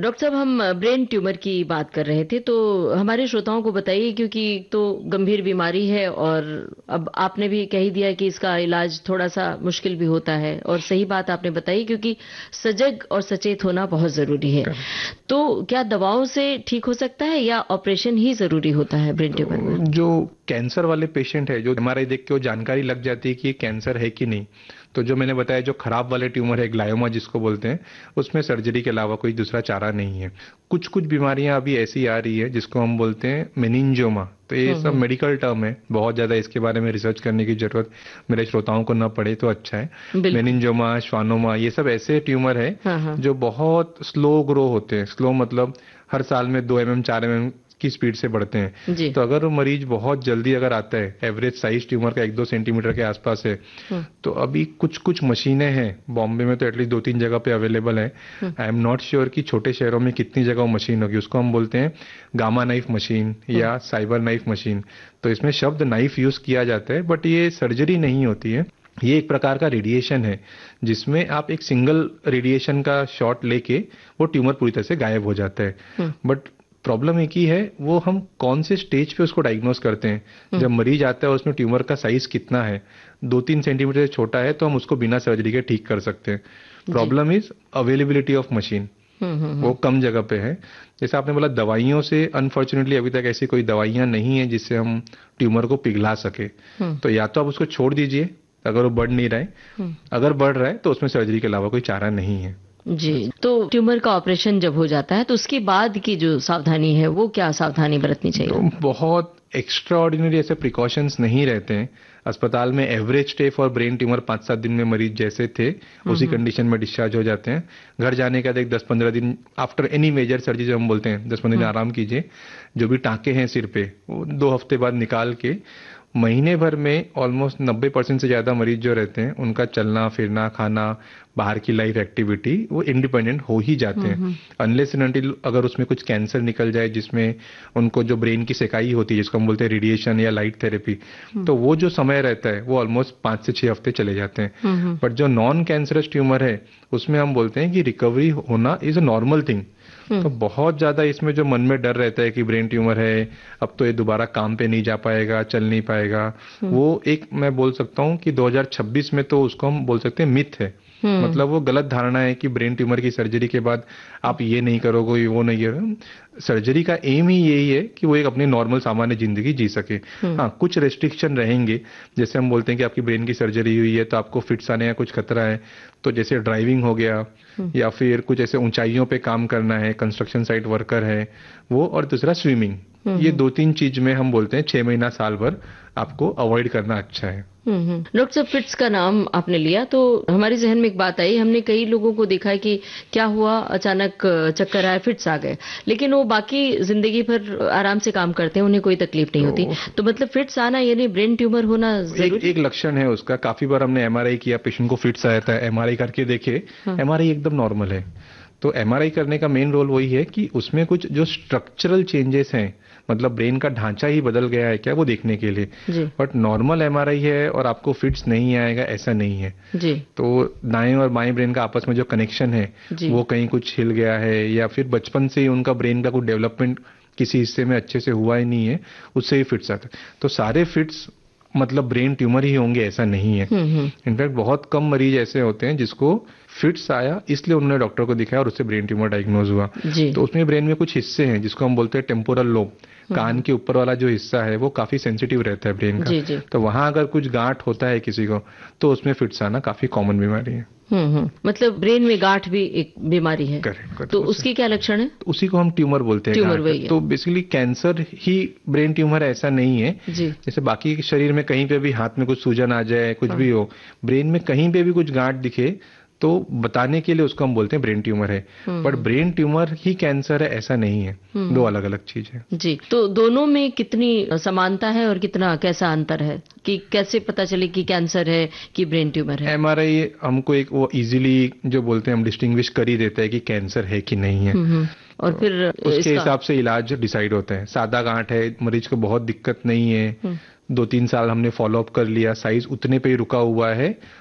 Doctor साहब, हम brain tumour की बात कर रहे थे, तो हमारे श्रोताओं को बताइए, क्योंकि तो गंभीर बीमारी है और अब आपने भी कह ही दिया कि इसका इलाज थोड़ा सा मुश्किल भी होता है, और सही बात आपने बताई, क्योंकि सजग और सचेत होना बहुत जरूरी है। तो क्या दवाओं से ठीक हो सकता है या ऑपरेशन ही जरूरी होता है ब्रेन ट्यूमर में? जो कैंसर वाले पेशेंट है, जो एमआरआई देख के वो जानकारी लग जाती है कि ये कैंसर है कि नहीं, तो जो मैंने बताया जो खराब वाले ट्यूमर है, ग्लायोमा जिसको बोलते हैं, उसमें सर्जरी के अलावा कोई दूसरा चारा नहीं है। कुछ कुछ बीमारियां अभी ऐसी आ रही है जिसको हम बोलते हैं मेनिंजियोमा। तो ये सब मेडिकल टर्म है, बहुत ज्यादा इसके बारे में रिसर्च करने की जरूरत मेरे श्रोताओं को न पड़े तो अच्छा है। मेनिंजियोमा, श्वानोमा, ये सब ऐसे ट्यूमर है जो बहुत स्लो ग्रो होते हैं। स्लो मतलब हर साल में 2 mm 4 mm की स्पीड से बढ़ते हैं। तो अगर वो मरीज बहुत जल्दी अगर आता है, एवरेज साइज ट्यूमर का 1-2 सेंटीमीटर के आसपास है, तो अभी कुछ कुछ मशीनें हैं बॉम्बे में, तो एटलीस्ट 2-3 जगह पे अवेलेबल है। आई एम नॉट श्योर कि छोटे शहरों में कितनी जगह वो मशीन होगी। उसको हम बोलते हैं गामा नाइफ मशीन या साइबर नाइफ मशीन। तो इसमें शब्द नाइफ यूज किया जाता है, बट ये सर्जरी नहीं होती है। ये एक प्रकार का रेडिएशन है जिसमें आप एक सिंगल रेडिएशन का शॉट लेके वो ट्यूमर पूरी तरह से गायब हो जाता है। बट प्रॉब्लम एक ही है, वो हम कौन से स्टेज पे उसको डायग्नोस करते हैं। जब मरीज आता है उसमें ट्यूमर का साइज कितना है, 2-3 सेंटीमीटर से छोटा है, तो हम उसको बिना सर्जरी के ठीक कर सकते हैं। Problem is availability of machine, वो कम जगह पे है। जैसे आपने बोला दवाइयों से, अनफॉर्चुनेटली अभी तक ऐसी कोई दवाइयां नहीं है जिससे हम ट्यूमर को पिघला सके। तो या तो आप उसको छोड़ दीजिए अगर वो बढ़ नहीं रहा है, अगर बढ़ रहा है तो उसमें सर्जरी के अलावा कोई चारा नहीं है। जी, तो ट्यूमर का ऑपरेशन जब हो जाता है तो उसके बाद की जो सावधानी है, वो क्या सावधानी बरतनी चाहिए? तो बहुत एक्स्ट्रा ऑर्डिनरी ऐसे प्रिकॉशंस नहीं रहते हैं। अस्पताल में average stay for brain tumour 5-7 दिन में मरीज जैसे थे उसी कंडीशन में डिस्चार्ज हो जाते हैं। घर जाने के बाद 10-15 दिन आफ्टर एनी मेजर सर्जरी, जो हम बोलते हैं 10-15 दिन आराम कीजिए। जो भी टाँके हैं सिर पे, वो 2 हफ्ते बाद निकाल के महीने भर में ऑलमोस्ट 90% से ज्यादा मरीज जो रहते हैं उनका चलना फिरना, खाना, बाहर की लाइफ एक्टिविटी वो इंडिपेंडेंट हो ही जाते हैं। अनलेस एंड अनटिल अगर उसमें कुछ कैंसर निकल जाए जिसमें उनको जो ब्रेन की सेकाई होती है जिसको हम बोलते हैं रेडिएशन या लाइट थेरेपी, तो वो जो समय रहता है वो ऑलमोस्ट 5 से 6 हफ्ते चले जाते हैं। बट जो नॉन कैंसरस ट्यूमर है उसमें हम बोलते हैं कि रिकवरी होना इज अ नॉर्मल थिंग। तो बहुत ज्यादा इसमें जो मन में डर रहता है कि ब्रेन ट्यूमर है, अब तो ये दोबारा काम पे नहीं जा पाएगा, चल नहीं पाएगा, वो एक मैं बोल सकता हूँ कि 2026 में तो उसको हम बोल सकते हैं मिथ है। मतलब वो गलत धारणा है कि ब्रेन ट्यूमर की सर्जरी के बाद आप ये नहीं करोगे, वो नहीं करोगे। सर्जरी का एम ही यही है कि वो एक अपनी नॉर्मल सामान्य जिंदगी जी सके। हाँ, कुछ रेस्ट्रिक्शन रहेंगे, जैसे हम बोलते हैं कि आपकी ब्रेन की सर्जरी हुई है तो आपको फिट्स आने का कुछ खतरा है, तो जैसे ड्राइविंग हो गया या फिर कुछ ऐसे ऊंचाइयों पे काम करना है, कंस्ट्रक्शन साइट वर्कर है वो, और दूसरा स्विमिंग। ये 2-3 चीज में हम बोलते हैं 6 महीना साल भर आपको अवॉइड करना अच्छा है। डॉक्टर साहब, फिट्स का नाम आपने लिया तो हमारे जहन में एक बात आई। हमने कई लोगों को देखा है कि क्या हुआ, अचानक चक्कर आया, फिट्स आ गए, लेकिन वो बाकी जिंदगी भर आराम से काम करते हैं, उन्हें कोई तकलीफ नहीं होती। तो मतलब फिट्स आना यानी ब्रेन ट्यूमर होना जरूरी? एक लक्षण है उसका। काफी बार हमने एमआरआई किया, पेशेंट को फिट्स आया था, एमआरआई करके देखे, एमआरआई एकदम नॉर्मल है। तो एमआरआई करने का मेन रोल वही है कि उसमें कुछ जो स्ट्रक्चरल चेंजेस हैं, मतलब ब्रेन का ढांचा ही बदल गया है क्या, वो देखने के लिए। बट नॉर्मल एमआरआई है और आपको फिट्स नहीं आएगा ऐसा नहीं है जी। तो दाएं और बाएं ब्रेन का आपस में जो कनेक्शन है वो कहीं कुछ हिल गया है, या फिर बचपन से ही उनका ब्रेन का कुछ डेवलपमेंट किसी हिस्से में अच्छे से हुआ ही नहीं है, उससे ही फिट्स आते। तो सारे फिट्स मतलब ब्रेन ट्यूमर ही होंगे ऐसा नहीं है। इनफैक्ट बहुत कम मरीज ऐसे होते हैं जिसको फिट्स आया इसलिए उन्होंने डॉक्टर को दिखाया और उससे ब्रेन ट्यूमर डायग्नोज हुआ। तो उसमें ब्रेन में कुछ हिस्से हैं जिसको हम बोलते हैं टेम्पोरल लोब, कान के ऊपर वाला जो हिस्सा है वो काफी सेंसिटिव रहता है ब्रेन का। तो वहां अगर कुछ गांठ होता है किसी को तो उसमें फिट्स आना काफी कॉमन बीमारी है। मतलब ब्रेन में गांठ भी एक बीमारी है। करेक्ट। तो उसकी क्या लक्षण है? उसी को हम ट्यूमर बोलते हैं। ट्यूमर वही है। तो बेसिकली कैंसर ही ब्रेन ट्यूमर ऐसा नहीं है। जैसे बाकी शरीर में कहीं पे भी हाथ में कुछ सूजन आ जाए, कुछ भी हो, ब्रेन में कहीं पे भी कुछ गांठ दिखे तो बताने के लिए उसको हम बोलते हैं ब्रेन ट्यूमर है। But brain tumour he cancer है ऐसा नहीं है, दो अलग अलग चीज है। जी, तो दोनों में कितनी समानता है और कितना कैसा अंतर है कि कैसे पता चले कि कैंसर है कि ब्रेन ट्यूमर है? एमआरआई हमको एक वो इजीली जो बोलते हैं हम डिस्टिंग्विश कर ही देता है कि कैंसर है कि नहीं है। और फिर उसके हिसाब से इलाज डिसाइड होता है। सादा गांठ है, मरीज को बहुत दिक्कत नहीं है, 2-3 साल हमने फॉलोअप कर लिया, साइज उतने पे ही रुका हुआ है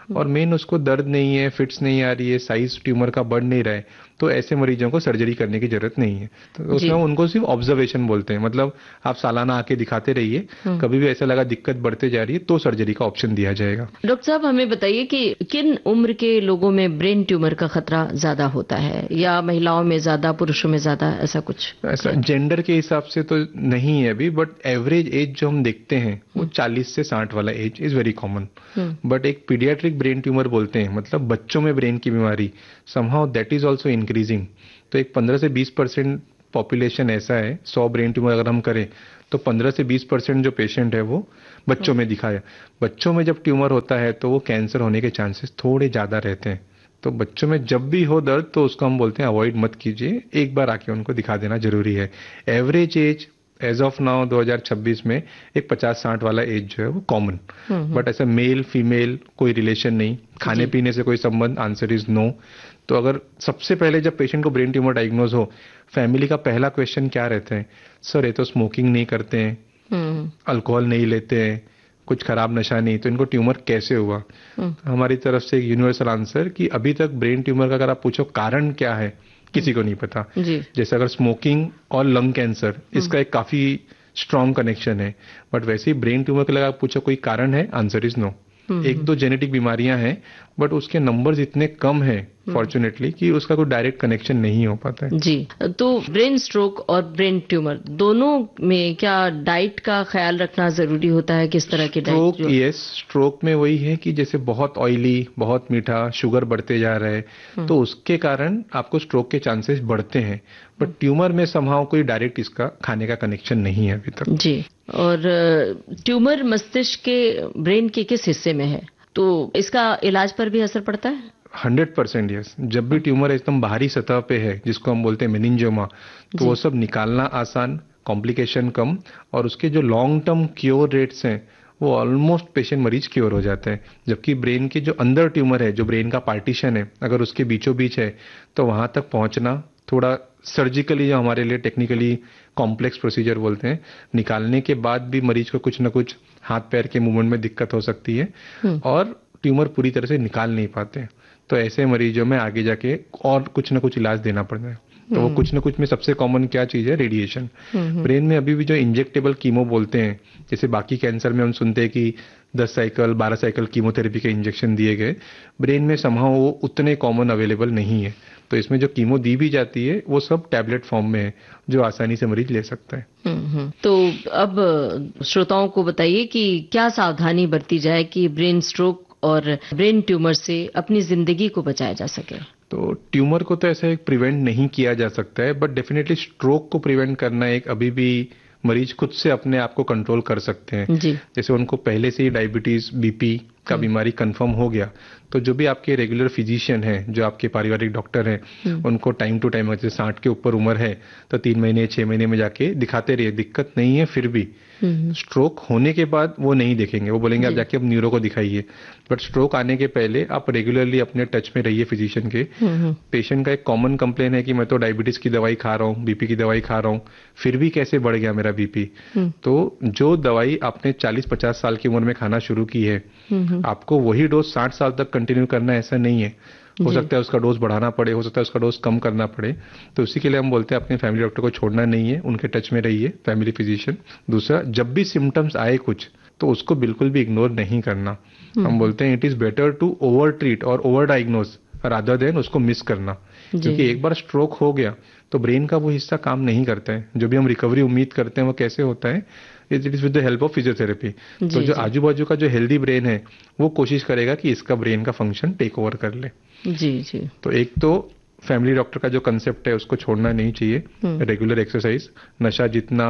और मेन उसको दर्द नहीं है, फिट्स नहीं आ रही है, साइज ट्यूमर का बढ़ नहीं रहा है, तो ऐसे मरीजों को सर्जरी करने की जरूरत नहीं है। तो उसमें जी। हम उनको सिर्फ ऑब्जर्वेशन बोलते हैं, मतलब आप सालाना आके दिखाते रहिए, कभी भी ऐसा लगा दिक्कत बढ़ते जा रही है तो सर्जरी का ऑप्शन दिया जाएगा। डॉक्टर साहब, हमें बताइए कि किन उम्र के लोगों में ब्रेन ट्यूमर का खतरा ज्यादा होता है, या महिलाओं में ज्यादा, पुरुषों में ज्यादा, ऐसा कुछ? ऐसा जेंडर के हिसाब से तो नहीं है अभी, बट एवरेज एज जो हम देखते हैं वो 40 से 60 वाला as is very common. But एक पीडियाट्रिक ब्रेन ट्यूमर बोलते हैं, मतलब बच्चों में ब्रेन की बीमारी, somehow that is also increasing. तो एक 15 से 20% पॉपुलेशन ऐसा है, 100 ब्रेन ट्यूमर अगर हम करें तो 15 से 20% जो पेशेंट है वो बच्चों में दिखा है। बच्चों में जब ट्यूमर होता है तो वो कैंसर होने के चांसेस थोड़े ज्यादा रहते हैं। तो बच्चों में जब भी हो दर्द तो उसको हम बोलते हैं अवॉइड मत कीजिए, एक बार आके उनको दिखा देना जरूरी है। Average age as of now 2026 में एक 50-60 वाला एज जो है वो कॉमन, बट ऐसा मेल फीमेल कोई रिलेशन नहीं, खाने पीने से कोई संबंध, आंसर इज नो। तो अगर सबसे पहले जब पेशेंट को ब्रेन ट्यूमर डायग्नोज हो, फैमिली का पहला क्वेश्चन क्या रहता है? सर ये तो स्मोकिंग नहीं करते हैं, अल्कोहल नहीं लेते हैं, कुछ खराब नशा नहीं, तो इनको ट्यूमर कैसे हुआ? हमारी तरफ से एक यूनिवर्सल आंसर कि अभी तक ब्रेन ट्यूमर का अगर आप पूछो कारण क्या है, किसी को नहीं पता। जैसे अगर स्मोकिंग और लंग कैंसर, इसका एक काफी स्ट्रॉन्ग कनेक्शन है, बट वैसे ही ब्रेन ट्यूमर के लिए आप पूछो कोई कारण है, आंसर इज नो। एक दो जेनेटिक बीमारियां हैं, बट उसके नंबर्स इतने कम हैं फॉर्चुनेटली कि उसका कोई डायरेक्ट कनेक्शन नहीं हो पाता है। जी। तो ब्रेन स्ट्रोक और ब्रेन ट्यूमर दोनों में क्या डाइट का ख्याल रखना जरूरी होता है? किस तरह की डाइट? स्ट्रोक में वही है कि जैसे बहुत ऑयली, बहुत मीठा, शुगर बढ़ते जा रहा है, तो उसके कारण आपको स्ट्रोक के चांसेस बढ़ते हैं। बट ट्यूमर में समहाउ कोई डायरेक्ट इसका खाने का कनेक्शन नहीं है अभी तक। जी। और ट्यूमर मस्तिष्क के ब्रेन के किस हिस्से में है, तो इसका इलाज पर भी असर पड़ता है? 100% यस। जब भी ट्यूमर एकदम बाहरी सतह पे है, जिसको हम बोलते हैं मेनिंजियोमा, तो वो सब निकालना आसान, कॉम्प्लिकेशन कम, और उसके जो लॉन्ग टर्म क्योर रेट्स हैं वो ऑलमोस्ट पेशेंट मरीज क्योर हो जाते हैं। जबकि ब्रेन के जो अंदर ट्यूमर है, जो ब्रेन का पार्टीशन है, अगर उसके बीचों बीच है तो वहां तक पहुंचना थोड़ा सर्जिकली, जो हमारे लिए टेक्निकली कॉम्प्लेक्स प्रोसीजर बोलते हैं, निकालने के बाद भी मरीज को कुछ ना कुछ हाथ पैर के मूवमेंट में दिक्कत हो सकती है और ट्यूमर पूरी तरह से निकाल नहीं पाते। तो ऐसे मरीजों में आगे जाके और कुछ ना कुछ इलाज देना पड़ता है। तो वो कुछ ना कुछ में सबसे कॉमन क्या चीज है? रेडिएशन। ब्रेन में अभी भी जो इंजेक्टेबल कीमो बोलते हैं, जैसे बाकी कैंसर में हम सुनते हैं कि 10 साइकिल 12 साइकिल कीमोथेरेपी के इंजेक्शन दिए गए, ब्रेन में समहाउ वो उतने कॉमन अवेलेबल नहीं है। तो इसमें जो कीमो दी भी जाती है वो सब टैबलेट फॉर्म में है, जो आसानी से मरीज ले सकता है। तो अब श्रोताओं को बताइए कि क्या सावधानी बरती जाए कि ब्रेन स्ट्रोक और ब्रेन ट्यूमर से अपनी जिंदगी को बचाया जा सके? तो ट्यूमर को तो ऐसे प्रिवेंट नहीं किया जा सकता है, बट डेफिनेटली स्ट्रोक को प्रिवेंट करना एक अभी भी मरीज खुद से अपने आप को कंट्रोल कर सकते हैं। जैसे उनको पहले से ही डायबिटीज, बीपी का बीमारी कंफर्म हो गया, तो जो भी आपके रेगुलर फिजिशियन हैं, जो आपके पारिवारिक डॉक्टर हैं, उनको टाइम टू टाइम, जैसे 60 के ऊपर उम्र है तो 3 महीने 6 महीने में जाके दिखाते रहिए। दिक्कत नहीं है फिर भी स्ट्रोक होने के बाद वो नहीं देखेंगे, वो बोलेंगे आप जाके अब न्यूरो को दिखाइए। बट स्ट्रोक आने के पहले आप रेगुलरली अपने टच में रहिए फिजिशियन के। पेशेंट का एक कॉमन कंप्लेन है कि मैं तो डायबिटीज की दवाई खा रहा हूँ, बीपी की दवाई खा रहा हूँ, फिर भी कैसे बढ़ गया मेरा बीपी। तो जो दवाई आपने 40-50 साल की उम्र में खाना शुरू की है, आपको वही डोज 60 साल तक कंटिन्यू करना ऐसा नहीं है। हो सकता है उसका डोज बढ़ाना पड़े, हो सकता है उसका डोज कम करना पड़े। तो इसी के लिए हम बोलते हैं अपने फैमिली डॉक्टर को छोड़ना नहीं है, उनके टच में रहिए, फैमिली फिजिशियन। दूसरा, जब भी सिम्टम्स आए कुछ, तो उसको बिल्कुल भी इग्नोर नहीं करना। हम बोलते हैं it is better to over treat और ओवर डायग्नोज रादर देन उसको मिस करना, क्योंकि एक बार स्ट्रोक हो गया तो ब्रेन का वो हिस्सा काम नहीं करता है। जो भी हम रिकवरी उम्मीद करते हैं वो कैसे होता है? It is with the help of physiotherapy. तो जो आजू बाजू का जो हेल्दी ब्रेन है वो कोशिश करेगा कि इसका ब्रेन का फंक्शन टेक ओवर कर ले। जी। तो एक तो फैमिली डॉक्टर का जो कंसेप्ट है उसको छोड़ना नहीं चाहिए। रेगुलर एक्सरसाइज, नशा जितना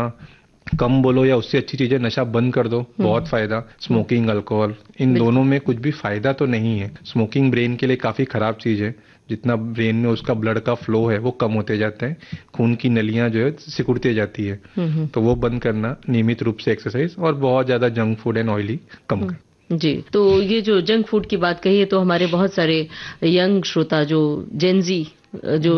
कम बोलो या उससे अच्छी चीजें नशा बंद कर दो, बहुत फायदा। स्मोकिंग, अल्कोहल, इन दोनों में कुछ भी फायदा तो नहीं है। स्मोकिंग ब्रेन के लिए काफी खराब चीज है। जितना ब्रेन में उसका ब्लड का फ्लो है वो कम होते जाते हैं, खून की नलियां जो है सिकुड़ते जाती है। तो वो बंद करना, नियमित रूप से एक्सरसाइज, और बहुत ज्यादा जंक फूड एंड ऑयली कम करना। जी। तो ये जो जंक फूड की बात कही है, तो हमारे बहुत सारे यंग श्रोता जो जेनजी जो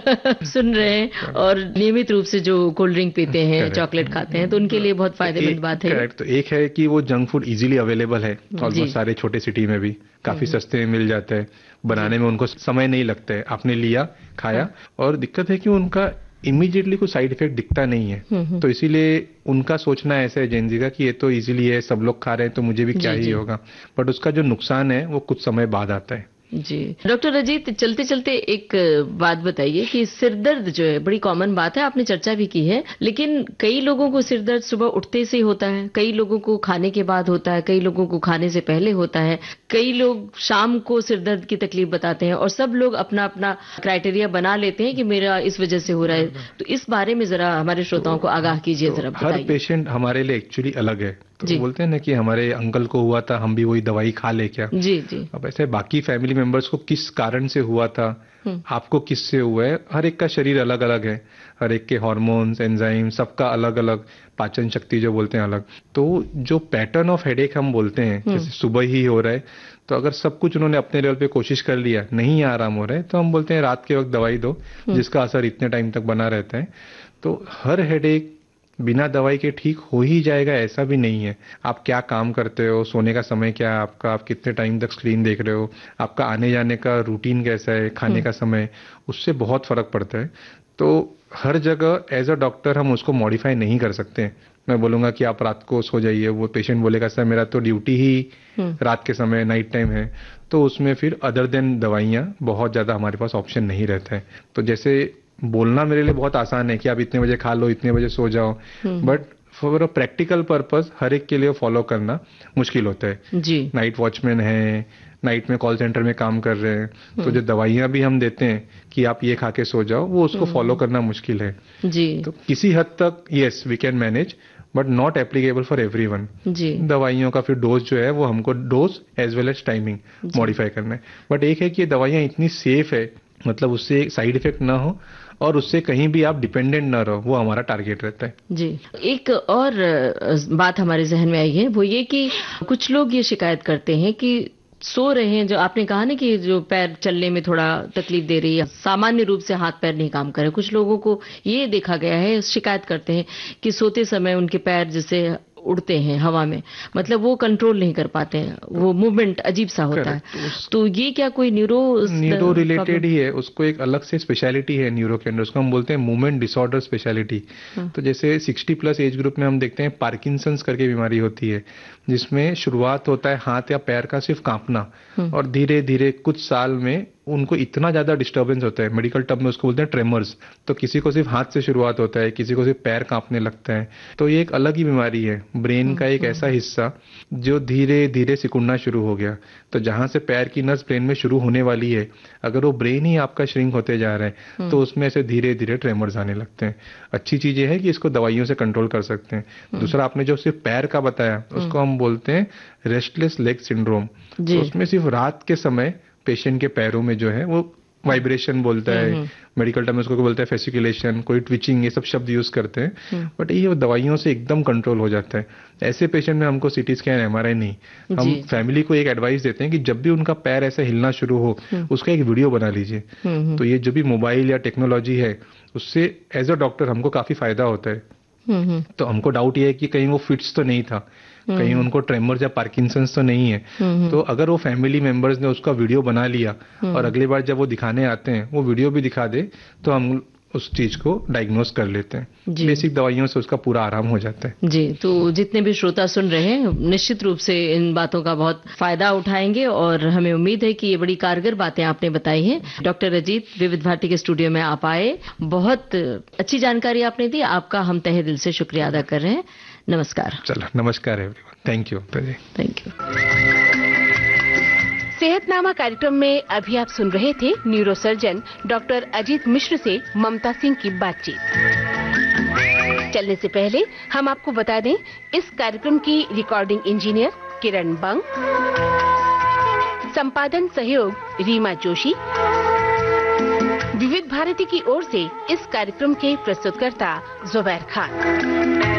सुन रहे हैं और नियमित रूप से जो कोल्ड ड्रिंक पीते हैं, चॉकलेट खाते हैं, तो उनके लिए बहुत फायदेमंद बात है। करेक्ट। तो एक है कि वो जंक फूड इजीली अवेलेबल है ऑलमोस्ट सारे छोटे सिटी में भी, काफी सस्ते में मिल जाता है, बनाने में उनको समय नहीं लगता है, आपने लिया खाया। और दिक्कत है कि उनका इमीडिएटली कोई साइड इफेक्ट दिखता नहीं है, तो इसीलिए उनका सोचना ऐसा है जेनजी का कि ये तो इजीली है, सब लोग खा रहे हैं तो मुझे भी क्या ही होगा, बट उसका जो नुकसान है वो कुछ समय बाद आता है। जी डॉक्टर अजीत, चलते चलते एक बात बताइए कि सिर दर्द जो है बड़ी कॉमन बात है, आपने चर्चा भी की है, लेकिन कई लोगों को सिर दर्द सुबह उठते से होता है, कई लोगों को खाने के बाद होता है, कई लोगों को खाने से पहले होता है, कई लोग शाम को सिर दर्द की तकलीफ बताते हैं और सब लोग अपना अपना क्राइटेरिया बना लेते हैं कि मेरा इस वजह से हो रहा है। तो इस बारे में जरा हमारे श्रोताओं को आगाह कीजिए, जरा बताइए। हर पेशेंट हमारे लिए एक्चुअली अलग है, तो बोलते हैं ना कि हमारे अंकल को हुआ था, हम भी वही दवाई खा ले क्या। जी जी। अब ऐसे बाकी फैमिली मेंबर्स को किस कारण से हुआ था, आपको किससे हुआ है, हर एक का शरीर अलग अलग है, हर एक के हार्मोन्स, एंजाइम सबका अलग अलग, पाचन शक्ति जो बोलते हैं अलग। तो जो पैटर्न ऑफ हेडेक हम बोलते हैं, जैसे सुबह ही हो रहा है, तो अगर सब कुछ उन्होंने अपने लेवल पे कोशिश कर लिया, नहीं आराम हो रहा है, तो हम बोलते हैं रात के वक्त दवाई दो, जिसका असर इतने टाइम तक बना रहता है। तो हर हेडेक बिना दवाई के ठीक हो ही जाएगा ऐसा भी नहीं है। आप क्या काम करते हो, सोने का समय क्या है आपका, आप कितने टाइम तक स्क्रीन देख रहे हो, आपका आने जाने का रूटीन कैसा है, खाने का समय, उससे बहुत फर्क पड़ता है। तो हर जगह एज अ डॉक्टर हम उसको मॉडिफाई नहीं कर सकते। मैं बोलूंगा कि आप रात को सो जाइए, वो पेशेंट बोलेगा सर मेरा तो ड्यूटी ही रात के समय नाइट टाइम है, तो उसमें फिर अदर देन दवाइयाँ बहुत ज्यादा हमारे पास ऑप्शन नहीं रहता है। तो जैसे बोलना मेरे लिए बहुत आसान है कि आप इतने बजे खा लो, इतने बजे सो जाओ, but for a practical purpose हर एक के लिए फॉलो करना मुश्किल होता है। जी। नाइट वॉचमैन है, नाइट में कॉल सेंटर में काम कर रहे हैं, तो जो दवाइयां भी हम देते हैं कि आप ये खा के सो जाओ, वो उसको फॉलो करना मुश्किल है। जी। तो किसी हद तक yes we can manage, but not applicable for everyone. जी। दवाइयों का फिर डोज जो है वो हमको dose as well as timing modify करना है। बट एक है कि ये दवाइयां इतनी सेफ है, मतलब उससे साइड इफेक्ट ना हो और उससे कहीं भी आप डिपेंडेंट ना रहो, वो हमारा टारगेट रहता है। जी। एक और बात हमारे जहन में आई है, वो ये कि कुछ लोग ये शिकायत करते हैं कि सो रहे हैं, जो आपने कहा ना कि जो पैर चलने में थोड़ा तकलीफ दे रही है, सामान्य रूप से हाथ पैर नहीं काम कर रहे, कुछ लोगों को ये देखा गया है, शिकायत करते हैं कि सोते समय उनके पैर जैसे उड़ते हैं हवा में, मतलब वो कंट्रोल नहीं कर पाते हैं, वो मूवमेंट अजीब सा होता है। तो ये क्या कोई न्यूरो रिलेटेड ही है, उसको एक अलग से स्पेशलिटी है न्यूरो के अंदर, उसको हम बोलते हैं मूवमेंट डिसऑर्डर स्पेशलिटी। तो जैसे 60+ एज ग्रुप में हम देखते हैं पार्किंसंस करके बीमारी होती है, जिसमें शुरुआत होता है हाथ या पैर का सिर्फ कांपना, और धीरे धीरे कुछ साल में उनको इतना ज्यादा डिस्टर्बेंस होता है, मेडिकल टर्म में उसको बोलते हैं ट्रेमर्स। तो किसी को सिर्फ हाथ से शुरुआत होता है, किसी को सिर्फ पैर कांपने लगता है। तो ये एक अलग ही बीमारी है, ब्रेन का एक ऐसा हिस्सा जो धीरे धीरे सिकुड़ना शुरू हो गया। तो जहां से पैर की नस ब्रेन में शुरू होने वाली है, अगर वो ब्रेन ही आपका श्रिंक होते जा रहा है, तो उसमें से धीरे धीरे ट्रेमर्स आने लगते हैं। अच्छी चीज ये है कि इसको दवाइयों से कंट्रोल कर सकते हैं। दूसरा, आपने जो सिर्फ पैर का बताया, उसको हम बोलते हैं रेस्टलेस लेग सिंड्रोम। तो उसमें सिर्फ रात के समय पेशेंट के पैरों में जो है वो वाइब्रेशन बोलता है, मेडिकल टर्म में उसको बोलता है फेसिकुलेशन, कोई ट्विचिंग, ये सब शब्द यूज करते हैं, बट ये दवाइयों से एकदम कंट्रोल हो जाता है। ऐसे पेशेंट में हमको सीटी स्कैन, एमआरआई नहीं, हम फैमिली को एक एडवाइस देते हैं कि जब भी उनका पैर ऐसे हिलना शुरू हो, उसका एक वीडियो बना लीजिए। तो ये जो भी मोबाइल या टेक्नोलॉजी है, उससे एज अ डॉक्टर हमको काफी फायदा होता है। तो हमको डाउट ये है कि कहीं वो फिट्स तो नहीं था, कहीं उनको ट्रेमर्स या पार्किंसंस तो नहीं है। तो अगर वो फैमिली मेंबर्स ने उसका वीडियो बना लिया और अगली बार जब वो दिखाने आते हैं वो वीडियो भी दिखा दे, तो हम उस चीज को डायग्नोज कर लेते हैं। बेसिक दवाइयों से उसका पूरा आराम हो जाता है। जी। तो जितने भी श्रोता सुन रहे हैं, निश्चित रूप से इन बातों का बहुत फायदा उठाएंगे और हमें उम्मीद है कि ये बड़ी कारगर बातें आपने बताई हैं। डॉक्टर अजीत, विविध भारती के स्टूडियो में आप आए, बहुत अच्छी जानकारी आपने दी, आपका हम तहे दिल से शुक्रिया अदा कर रहे हैं। नमस्कार। चलो, नमस्कार everyone, thank you. Thank you. सेहतनामा कार्यक्रम में अभी आप सुन रहे थे न्यूरोसर्जन डॉक्टर अजीत मिश्र से ममता सिंह की बातचीत। चलने से पहले हम आपको बता दें, इस कार्यक्रम की रिकॉर्डिंग इंजीनियर किरण बंग, संपादन सहयोग रीमा जोशी, विविध भारती की ओर से इस कार्यक्रम के प्रस्तुतकर्ता जुबैर खान।